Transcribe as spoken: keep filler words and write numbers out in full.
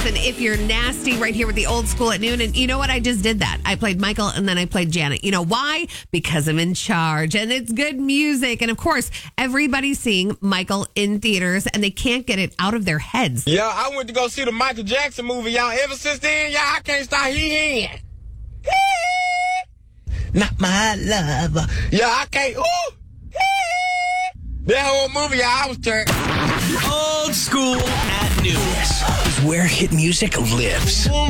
and If You're Nasty right here with the Old School at noon. And you know what? I just did that. I played Michael and then I played Janet. You know why? Because I'm in charge and it's good music. And of course, everybody's seeing Michael in theaters and they can't get it out of their heads. Yeah, I went to go see the Michael Jackson movie, y'all. Ever since then, y'all, I can't stop hearing. Not my lover. Yeah, I can't. Ooh. That whole movie, y'all, I was turned. Old School at noon. This is where hit music lives.